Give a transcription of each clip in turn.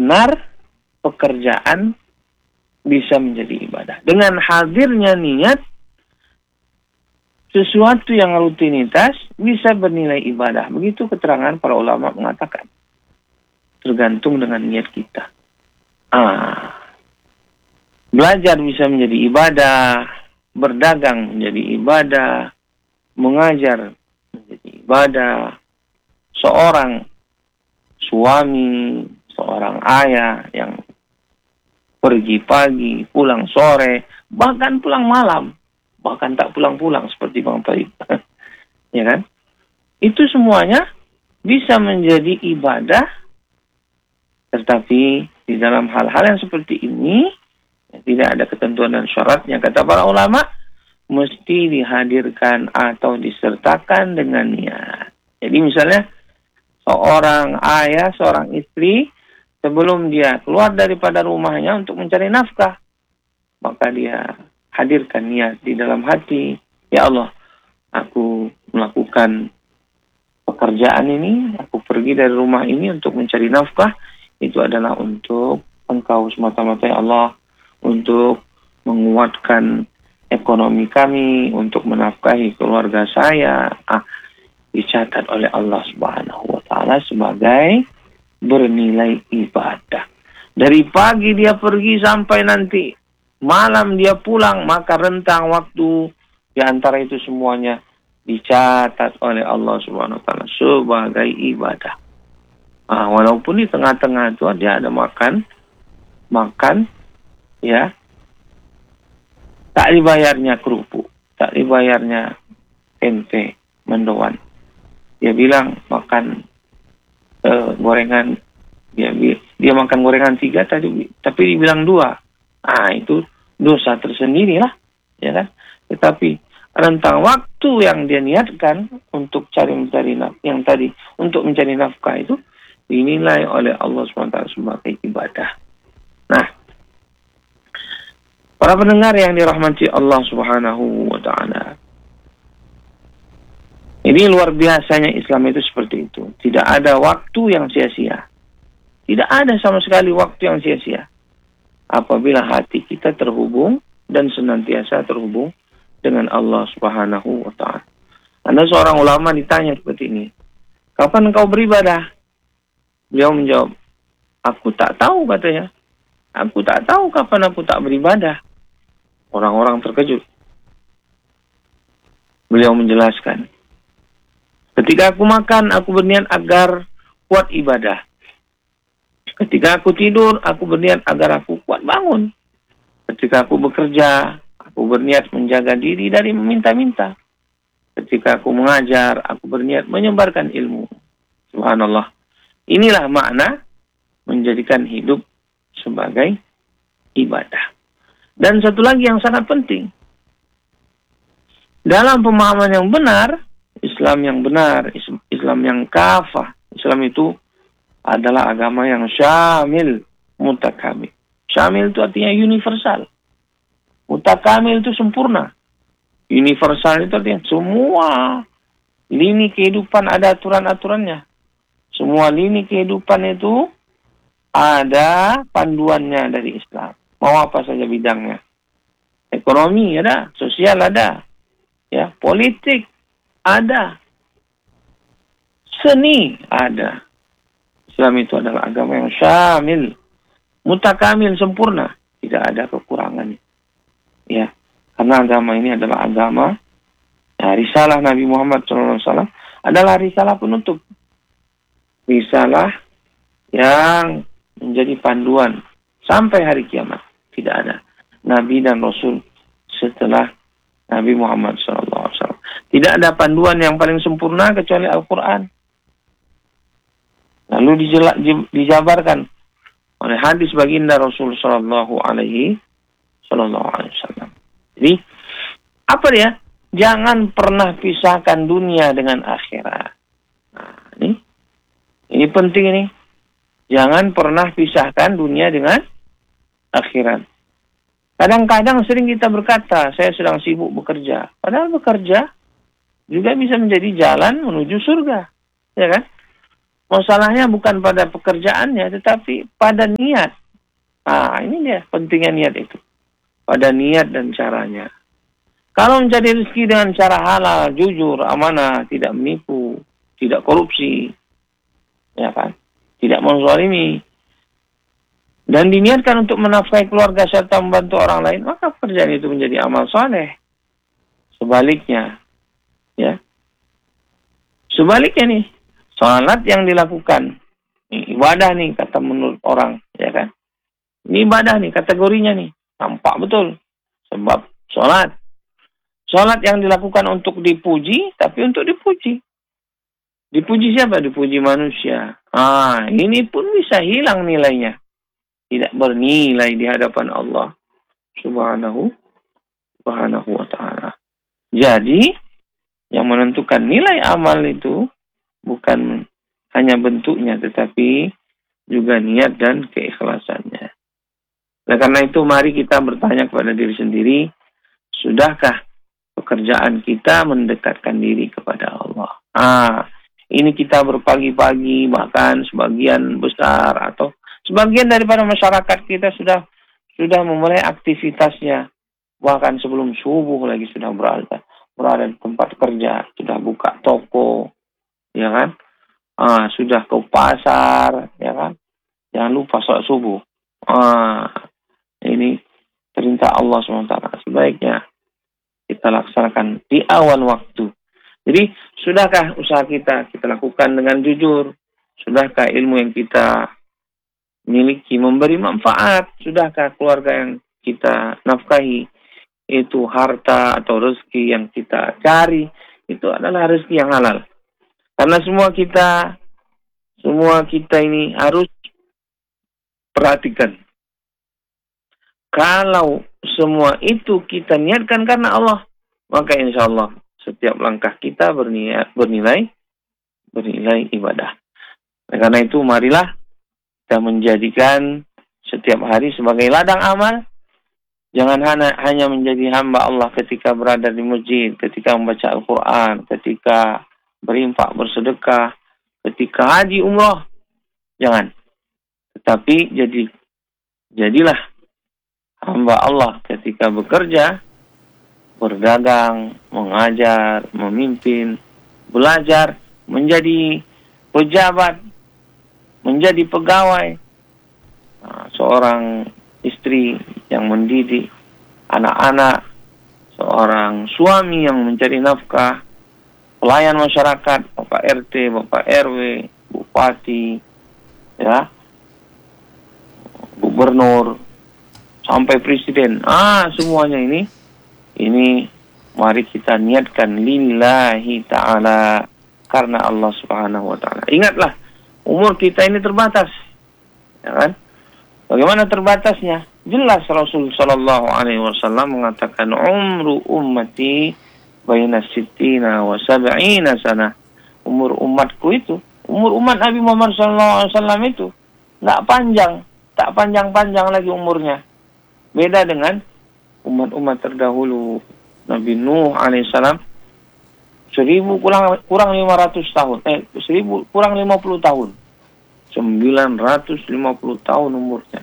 benar pekerjaan bisa menjadi ibadah. Dengan hadirnya niat, sesuatu yang rutinitas bisa bernilai ibadah. Begitu keterangan para ulama mengatakan. Tergantung dengan niat kita. Belajar bisa menjadi ibadah, berdagang menjadi ibadah, mengajar menjadi ibadah, seorang suami, seorang ayah yang pergi pagi, pulang sore, bahkan pulang malam, bahkan tak pulang-pulang seperti Bang Taib. Ya kan? Itu semuanya bisa menjadi ibadah, tetapi di dalam hal-hal yang seperti ini tidak ada ketentuan dan syaratnya. Kata para ulama, mesti dihadirkan atau disertakan dengan niat. Jadi misalnya seorang ayah, seorang istri, sebelum dia keluar daripada rumahnya untuk mencari nafkah, maka dia hadirkan niat di dalam hati. Ya Allah, aku melakukan pekerjaan ini, aku pergi dari rumah ini untuk mencari nafkah. Itu adalah untuk Engkau semata-mata ya Allah, untuk menguatkan ekonomi kami, untuk menafkahi keluarga saya. Dicatat oleh Allah Subhanahu wa Ta'ala sebagai bernilai ibadah. Dari pagi dia pergi sampai nanti malam dia pulang, maka rentang waktu di antara itu semuanya dicatat oleh Allah Subhanahu wa Ta'ala sebagai ibadah. Walaupun di tengah-tengah itu dia ada makan, ya, tak dibayarnya kerupuk, tak dibayarnya tempe, mendoan. Dia bilang makan gorengan, dia makan gorengan 3 tadi, tapi dibilang 2. Itu dosa tersendiri lah, ya kan? Tetapi rentang waktu yang dia niatkan untuk mencari yang tadi untuk mencari nafkah itu dinilai oleh Allah SWT sebagai ibadah. Nah, para pendengar yang dirahmati Allah Subhanahu wa Ta'ala, ini luar biasanya Islam itu seperti itu. Tidak ada waktu yang sia-sia. Tidak ada sama sekali waktu yang sia-sia. Apabila hati kita terhubung dan senantiasa terhubung dengan Allah Subhanahu wa Ta'ala. Ada seorang ulama ditanya seperti ini, kapan engkau beribadah? Beliau menjawab, aku tak tahu katanya. Aku tak tahu kapan aku tak beribadah. Orang-orang terkejut. Beliau menjelaskan, ketika aku makan, aku berniat agar kuat ibadah. Ketika aku tidur, aku berniat agar aku kuat bangun. Ketika aku bekerja, aku berniat menjaga diri dari meminta-minta. Ketika aku mengajar, aku berniat menyebarkan ilmu. Subhanallah. Inilah makna menjadikan hidup sebagai ibadah. Dan satu lagi yang sangat penting. Dalam pemahaman yang benar, Islam yang benar, Islam yang kafah. Islam itu adalah agama yang syamil, mutakamil. Syamil itu artinya universal. Mutakamil itu sempurna. Universal itu artinya semua lini kehidupan ada aturan-aturannya. Semua lini kehidupan itu ada panduannya dari Islam. Mau apa saja bidangnya. Ekonomi ada, sosial ada, ya, politik ada, seni ada. Islam itu adalah agama yang syamil, mutakamil, sempurna, tidak ada kekurangannya. Ya, karena agama ini adalah agama, risalah Nabi Muhammad SAW adalah risalah penutup. Risalah yang menjadi panduan sampai hari kiamat. Tidak ada Nabi dan Rasul setelah Nabi Muhammad SAW. Tidak ada panduan yang paling sempurna kecuali Al-Quran. Lalu dijabarkan oleh hadis baginda Rasul Sallallahu Alaihi Wasallam. Jadi apa dia? Jangan pernah pisahkan dunia dengan akhirat. Nah, ini penting ini. Jangan pernah pisahkan dunia dengan akhirat. Kadang-kadang sering kita berkata, saya sedang sibuk bekerja. Padahal bekerja juga bisa menjadi jalan menuju surga. Ya kan? masalahnya bukan pada pekerjaannya, tetapi pada niat. Ini dia pentingnya niat itu. Pada niat dan caranya. Kalau mencari rezeki dengan cara halal, jujur, amanah, tidak menipu, tidak korupsi, ya kan, tidak menzalimi, dan diniatkan untuk menafkahi keluarga serta membantu orang lain, maka pekerjaan itu menjadi amal soleh. Sebaliknya, ya, sebaliknya nih, salat yang dilakukan, ini ibadah nih kata menurut orang, ya kan, ini ibadah nih kategorinya nih, nampak betul, sebab salat yang dilakukan untuk dipuji, tapi untuk dipuji. Dipuji siapa? Dipuji manusia. Ini pun bisa hilang nilainya. Tidak bernilai di hadapan Allah Subhanahu wa ta'ala. Jadi, yang menentukan nilai amal itu bukan hanya bentuknya, tetapi juga niat dan keikhlasannya. Nah, karena itu mari kita bertanya kepada diri sendiri, sudahkah pekerjaan kita mendekatkan diri kepada Allah? Ini kita berpagi-pagi, bahkan sebagian besar atau sebagian daripada masyarakat kita sudah memulai aktivitasnya. Bahkan sebelum subuh lagi sudah berada di tempat kerja, sudah buka toko, ya kan? Sudah ke pasar, ya kan? Jangan lupa sholat subuh. Ini perintah Allah SWT. Sebaiknya kita laksanakan di awal waktu. Jadi, sudahkah usaha kita lakukan dengan jujur? Sudahkah ilmu yang kita miliki memberi manfaat? Sudahkah keluarga yang kita nafkahi itu harta atau rezeki yang kita cari itu adalah rezeki yang halal? Karena semua kita ini harus perhatikan. Kalau semua itu kita niatkan karena Allah, maka insya Allah setiap langkah kita bernilai ibadah. Nah, karena itu marilah kita menjadikan setiap hari sebagai ladang amal. Jangan hanya menjadi hamba Allah ketika berada di masjid, ketika membaca Al-Quran, ketika berinfak, bersedekah, ketika haji, umrah. Jangan. Tetapi jadilah hamba Allah ketika bekerja, berdagang, mengajar, memimpin, belajar, menjadi pejabat, menjadi pegawai, seorang istri yang mendidik anak-anak, seorang suami yang mencari nafkah, pelayan masyarakat, Bapak RT, Bapak RW, Bupati, ya, Gubernur, sampai Presiden. Semuanya ini mari kita niatkan lillahi ta'ala, karena Allah Subhanahu wa ta'ala. Ingatlah, umur kita ini terbatas. Ya kan? Bagaimana terbatasnya? Jelas Rasul sallallahu alaihi wasallam mengatakan umru ummati baina sittina wa sab'ina sana. Umur umatku itu, umur umat Nabi Muhammad sallallahu alaihi wasallam itu tak panjang lagi umurnya. Beda dengan umat-umat terdahulu. Nabi Nuh alaihissalam 1000 kurang 500 tahun. 1000 kurang 50 tahun. 950 tahun umurnya.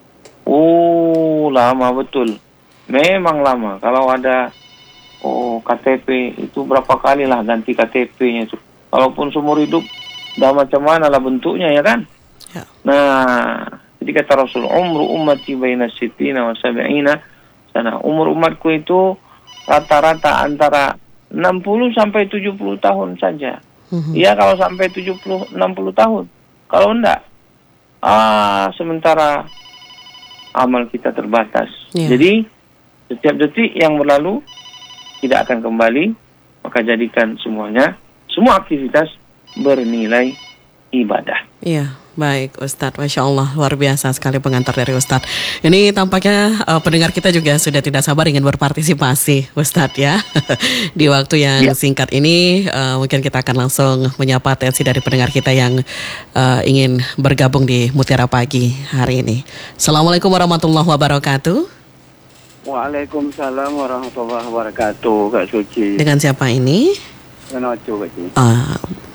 Lama betul. Memang lama. Kalau ada KTP itu berapa kali lah ganti KTP-nya itu. Kalaupun seumur hidup, dah macam mana lah bentuknya, ya kan? Ya. Nah, jadi kata Rasul, umru ummati baina sittina wa sab'ina sana. Umur umatku itu rata-rata antara 60 sampai 70 tahun saja. Ya, kalau sampai 70 60 tahun. Kalau enggak, sementara amal kita terbatas. Yeah. Jadi, setiap detik yang berlalu tidak akan kembali, maka jadikan semua aktivitas bernilai ibadah. Iya, baik Ustadz, Masya Allah, luar biasa sekali pengantar dari Ustadz. Ini tampaknya pendengar kita juga sudah tidak sabar ingin berpartisipasi Ustadz ya. Di waktu yang singkat ini mungkin kita akan langsung menyapa atensi dari pendengar kita yang ingin bergabung di Mutiara Pagi hari ini. Assalamualaikum warahmatullahi wabarakatuh. Waalaikumsalam warahmatullahi wabarakatuh, Kak Suci. Dengan siapa ini? Dengan Oco, Kak Suci.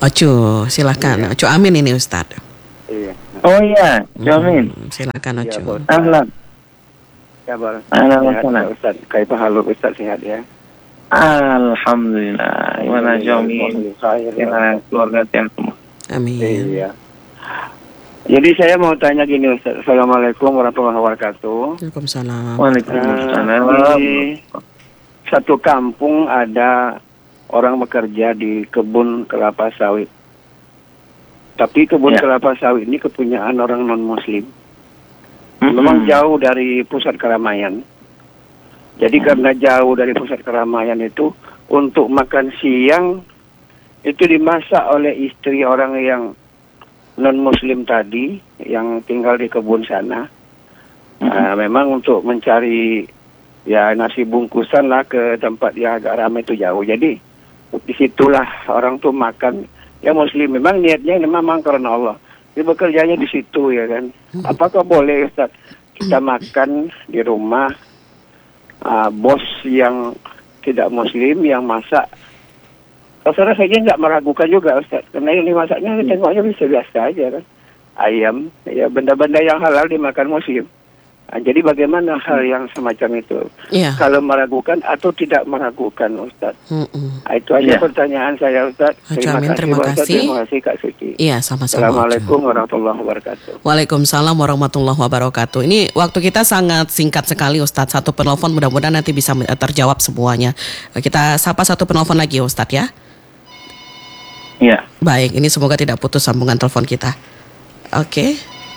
Ocu, silakan. Ocu Amin ini Ustadz. Iya. Oh iya, Jamin. Silakan Iya, Ocu. Bos. Ahlan. Kabar. Ahlan, Sehat, Ustaz. Kaifa halu Ustaz, sehat ya? Alhamdulillah. Gimana Jamin? Gimana keluarga yang semua? Amin. Iya. Jadi saya mau tanya gini Ustaz. Assalamualaikum warahmatullahi wabarakatuh. Waalaikumsalam. Waalaikumsalam. Di satu kampung ada orang bekerja di kebun kelapa sawit. Tapi kebun kelapa sawit ini kepunyaan orang non-muslim. Memang jauh dari pusat keramaian. Jadi karena jauh dari pusat keramaian itu, untuk makan siang itu dimasak oleh istri orang yang non-muslim tadi, yang tinggal di kebun sana. Memang untuk mencari ya nasi bungkusan lah ke tempat yang agak ramai itu jauh. Jadi disitulah orang tuh makan. Ya muslim memang niatnya memang karena Allah. Dia bekerjanya di situ ya kan. Apakah boleh Ustaz kita makan di rumah bos yang tidak muslim yang masak? Saya nggak meragukan juga Ustaz. Karena ini masaknya tengoknya bisa biasa aja kan. Ayam, ya benda-benda yang halal dimakan muslim. Jadi bagaimana hal yang semacam itu? Iya. Kalau meragukan atau tidak meragukan Ustaz? Itu aja pertanyaan saya Ustaz. Terima kasih. Terima kasih Kak Suci. Iya, sama-sama. Assalamualaikum warahmatullahi wabarakatuh. Waalaikumsalam warahmatullahi wabarakatuh. Ini waktu kita sangat singkat sekali Ustadz. Satu penelpon mudah-mudahan nanti bisa terjawab semuanya. Kita sapa satu penelpon lagi Ustadz ya. Iya. Baik, ini semoga tidak putus sambungan telepon kita. Oke.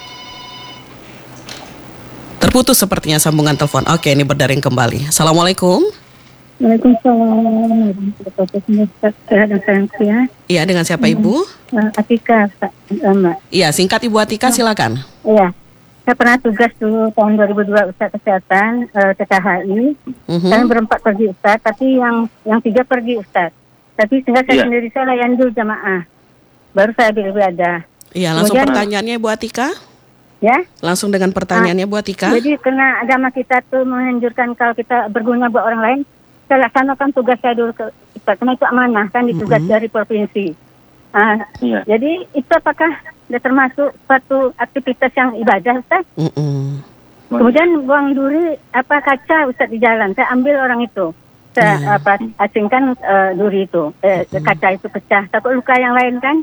Terputus sepertinya sambungan telepon. Oke, ini berdaring kembali. Assalamualaikum. Waalaikumsalam. Sehat dan sayang ya. Iya, dengan siapa Ibu? Atika, Mbak. Iya, singkat Ibu Atika silakan. Iya. Saya pernah tugas dulu tahun 2002 Ustaz Kesehatan TKHI. Kami berempat pergi Ustaz, tapi yang 3 pergi Ustaz. Tapi sehingga saya sendiri saya layan dulu jamaah. Baru saya beribadah. Iya, langsung pertanyaannya Bu Atika. Ya. Langsung dengan pertanyaannya Bu Atika. Jadi karena agama kita tuh menganjurkan kalau kita berguna buat orang lain, saya laksanakan tugas saya dulu ke Ustaz. Karena itu amanah kan ditugas dari provinsi. Jadi itu apakah sudah termasuk suatu aktivitas yang ibadah Ustaz? Kemudian buang duri kaca Ustaz di jalan. Saya ambil orang itu. Saya asingkan duri itu. Kaca itu pecah. Takut luka yang lain kan?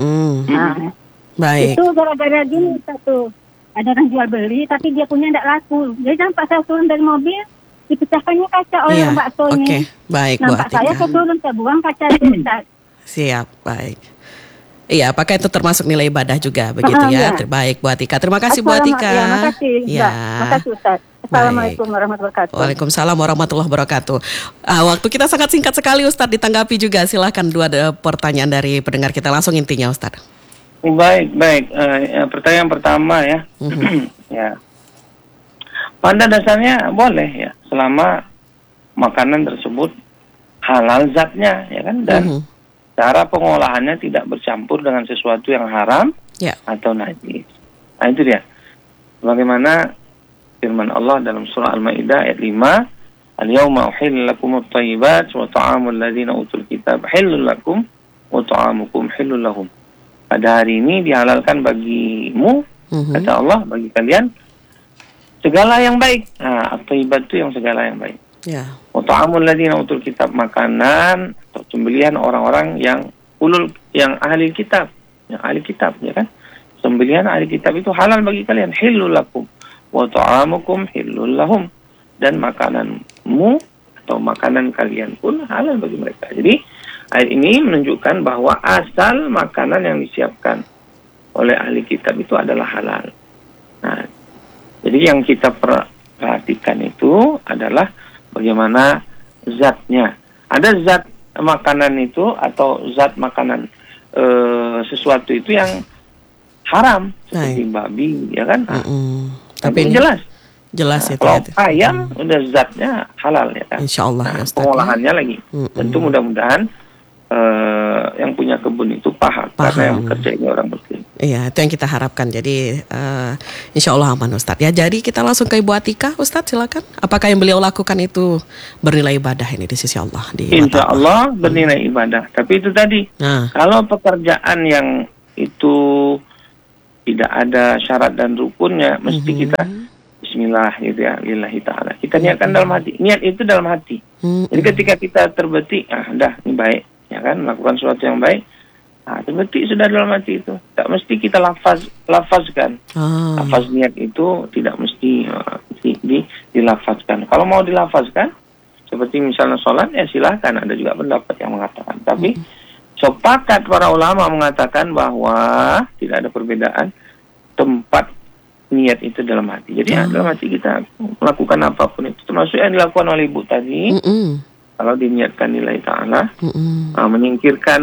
Baik. Itu gara-gara gini satu. Ada orang jual beli tapi dia punya tidak laku. Jadi nampak saya turun dari mobil, dipecahkannya kaca oleh baksonya. Oke, baik Bu Nampak Atika. saya turun, saya buang kaca itu. Siap, baik. Iya, apakah itu termasuk nilai ibadah juga begitu ya? Baik Bu Atika. Terima kasih Bu Atika. Makasih. Ya. Makasih Ustaz. Assalamualaikum warahmatullahi wabarakatuh. Waalaikumsalam warahmatullahi wabarakatuh. Waktu kita sangat singkat sekali Ustadz, ditanggapi juga. Silakan dua pertanyaan dari pendengar kita, langsung intinya Ustadz. Baik. Pertanyaan pertama ya. Ya. Pada dasarnya boleh ya, selama makanan tersebut halal zatnya ya kan, dan cara pengolahannya tidak bercampur dengan sesuatu yang haram atau najis. Nah itu dia. Bagaimana firman Allah dalam surah Al-Maidah ayat 5, Al-yawma uhilla lakumut thayyibat wa ta'amul ladzina utul kitab halal lakum wa ta'amukum halal lahum. Pada hari ini dihalalkan bagimu, kata Allah, bagi kalian segala yang baik. Nah, at-thayyibat itu yang segala yang baik. Ya. Wa ta'amul ladzina utul kitab, makanan atau sembelihan orang-orang yang ahli kitab, ya kan? Sembelihan ahli kitab itu halal bagi kalian, halal lakum wa ta'amukum halal lahum, dan makananmu atau makanan kalian pun halal bagi mereka. Jadi ayat ini menunjukkan bahwa asal makanan yang disiapkan oleh ahli kitab itu adalah halal. Nah, jadi yang kita perhatikan itu adalah bagaimana zatnya. Ada zat makanan itu atau zat makanan sesuatu itu yang haram seperti babi, ya kan? Tapi ini jelas itu. Kalau ayam udah zatnya halal ya kan. Insya Allah. Pengolahannya lagi. Tentu mudah-mudahan yang punya kebun itu paham. Karena yang bekerja ini orang muslim. Iya, itu yang kita harapkan. Jadi insya Allah aman Ustadz ya. Jadi kita langsung ke Ibu Atika, Ustadz silakan. Apakah yang beliau lakukan itu bernilai ibadah ini di sisi Allah? Insya Allah bernilai ibadah. Tapi itu tadi, kalau pekerjaan yang itu tidak ada syarat dan rukunnya, mesti kita Bismillah gitu ya, lillahi ta'ala. Kita niatkan dalam hati. Niat itu dalam hati. Jadi ketika kita terbetik, dah ini baik, ya kan, melakukan sesuatu yang baik. Terbetik sudah dalam hati itu. Tak mesti kita lafazkan. Lafaz niat itu tidak mesti dilafazkan. Kalau mau dilafazkan, seperti misalnya sholat, ya silahkan. Ada juga pendapat yang mengatakan. Tapi sepakat para ulama mengatakan bahwa tidak ada perbedaan tempat niat itu dalam hati. Jadi dalam hati kita melakukan apapun itu. Termasuk yang dilakukan oleh Ibu tadi. Kalau diniatkan nilai ta'ala, menyingkirkan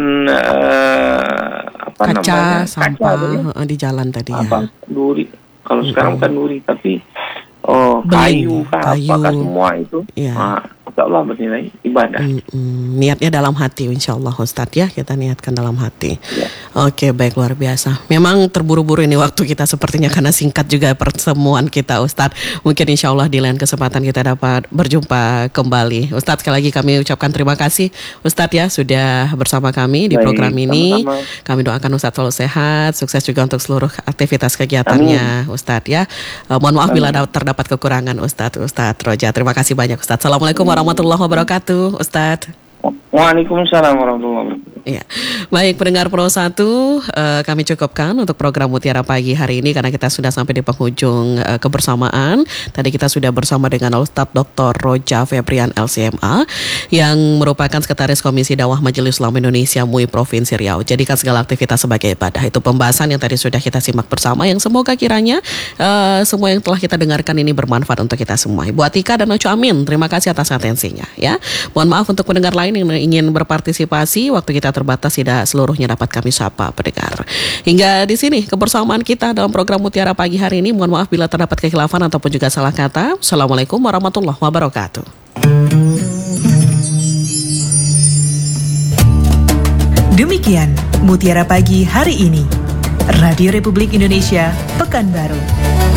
kaca sampah di jalan tadi duri. Kalau sekarang bukan duri, tapi kayu, apakah semua itu. Insya Allah bernilai ibadah. Niatnya dalam hati, insya Allah Ustadz ya, kita niatkan dalam hati. Oke, baik, luar biasa. Memang terburu-buru ini waktu kita sepertinya karena singkat juga pertemuan kita Ustadz. Mungkin insya Allah di lain kesempatan kita dapat berjumpa kembali. Ustadz, sekali lagi kami ucapkan terima kasih Ustadz ya sudah bersama kami di program ini. Sama-sama. Kami doakan Ustadz selalu sehat, sukses juga untuk seluruh aktivitas kegiatannya. Ustadz ya. Mohon maaf bila terdapat kekurangan Ustadz Roja. Terima kasih banyak Ustadz. Assalamualaikum warahmatullahi wabarakatuh, Ustadz. Waalaikumsalam warahmatullahi wabarakatuh. Ya, baik pendengar Pro 1, kami cukupkan untuk program Mutiara Pagi hari ini karena kita sudah sampai di penghujung kebersamaan. Tadi kita sudah bersama dengan Ustadz Dr. Roja Febrian LCMA yang merupakan Sekretaris Komisi Dakwah Majelis Ulama Indonesia MUI Provinsi Riau. Jadikan segala aktivitas sebagai ibadah. Itu pembahasan yang tadi sudah kita simak bersama yang semoga kiranya semua yang telah kita dengarkan ini bermanfaat untuk kita semua. Ibu Atika dan Oco Amin, terima kasih atas atensinya ya. Mohon maaf untuk pendengar lain yang ingin berpartisipasi, waktu kita terbatas, tidak seluruhnya dapat kami sapa pendengar. Hingga di sini kebersamaan kita dalam program Mutiara Pagi hari ini. Mohon maaf bila terdapat kekhilafan ataupun juga salah kata. Assalamualaikum warahmatullahi wabarakatuh. Demikian Mutiara Pagi hari ini. Radio Republik Indonesia, Pekanbaru.